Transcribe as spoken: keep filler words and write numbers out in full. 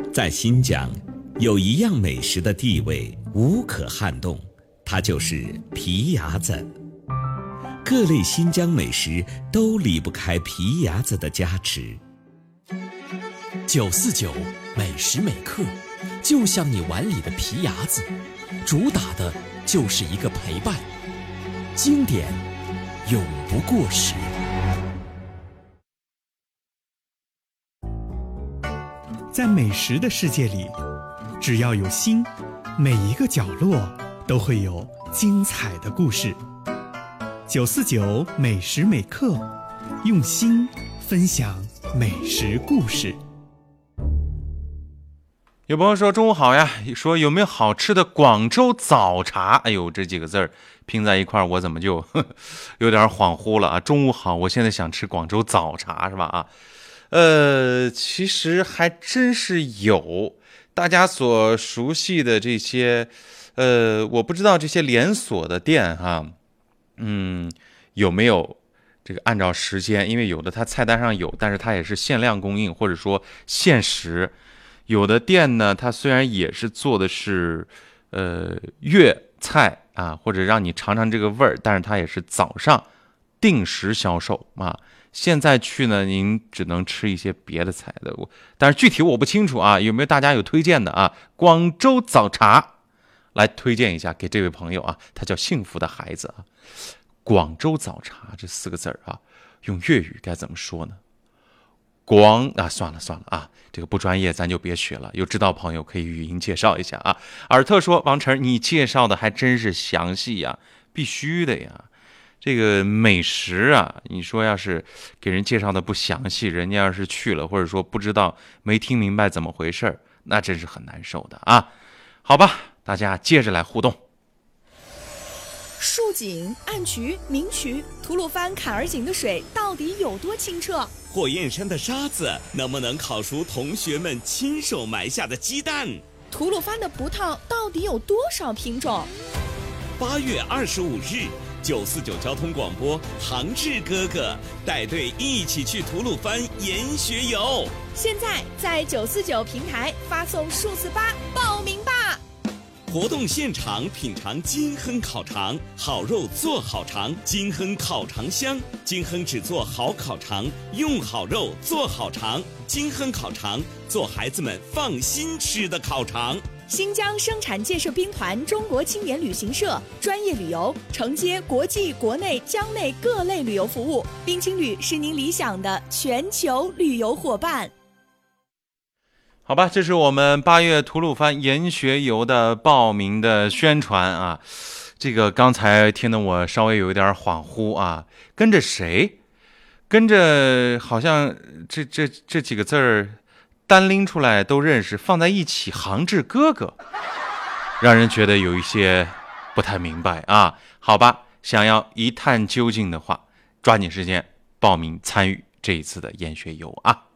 在新疆，有一样美食的地位无可撼动，它就是皮牙子。各类新疆美食都离不开皮牙子的加持。 九四九每时每刻，就像你碗里的皮牙子，主打的就是一个陪伴，经典永不过时。 在美食的世界里，只要有心，每一个角落都会有精彩的故事。九四九每时每刻，用心分享美食故事。 有朋友说中午好呀，说有没有好吃的广州早茶？哎呦，这几个字儿拼在一块儿，我怎么就呵呵有点恍惚了啊？中午好，我现在想吃广州早茶是吧？啊，呃，其实还真是有，大家所熟悉的这些，呃，我不知道这些连锁的店哈、啊，嗯，有没有这个按照时间？因为有的它菜单上有，但是它也是限量供应或者说限时。有的店呢，它虽然也是做的是，呃，粤菜啊，或者让你尝尝这个味儿，但是它也是早上定时销售啊。现在去呢，您只能吃一些别的菜的，但是具体我不清楚啊。有没有大家有推荐的啊？广州早茶，来推荐一下给这位朋友啊，他叫幸福的孩子啊。广州早茶这四个字儿啊，用粤语该怎么说呢？广啊，算了算了啊，这个不专业，咱就别学了。有知道朋友可以语音介绍一下啊。尔特说：“王晨，你介绍的还真是详细呀，必须的呀。这个美食啊，你说要是给人介绍的不详细，人家要是去了，或者说不知道没听明白怎么回事，那真是很难受的啊。好吧，大家接着来互动。” 竖井、暗渠、明渠、吐鲁番坎儿井的水到底有多清澈？ 火焰山的沙子能不能烤熟同学们亲手埋下的鸡蛋？ 吐鲁番的葡萄到底有多少品种？ 八月二十五日，九四九交通广播，杭志哥哥带队一起去吐鲁番研学游。 现在在九四九平台发送数字八报名吧。 活动现场品尝金亨烤肠，好肉做好肠，金亨烤肠香。金亨只做好烤肠，用好肉做好肠。金亨烤肠，做孩子们放心吃的烤肠。 新疆生产建设兵团中国青年旅行社专业旅游，承接国际、国内、疆内各类旅游服务。冰青旅是您理想的全球旅游伙伴。 好吧，这是我们八月吐鲁番研学游的报名的宣传啊。这个刚才听得我稍微有一点恍惚啊，跟着谁？跟着好像这这这几个字儿单拎出来都认识，放在一起，杭志哥哥，让人觉得有一些不太明白啊。好吧，想要一探究竟的话，抓紧时间报名参与这一次的研学游啊。